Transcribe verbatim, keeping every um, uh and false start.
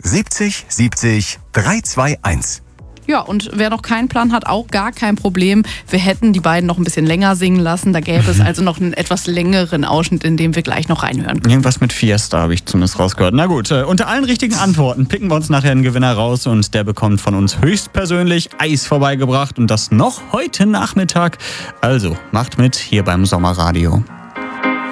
siebzig siebzig drei zwei eins. Ja, und wer noch keinen Plan hat, auch gar kein Problem. Wir hätten die beiden noch ein bisschen länger singen lassen. Da gäbe es also noch einen etwas längeren Ausschnitt, in dem wir gleich noch reinhören können. Irgendwas mit Fiesta habe ich zumindest rausgehört. Na gut, äh, unter allen richtigen Antworten picken wir uns nachher einen Gewinner raus und der bekommt von uns höchstpersönlich Eis vorbeigebracht und das noch heute Nachmittag. Also, macht mit hier beim Sommerradio.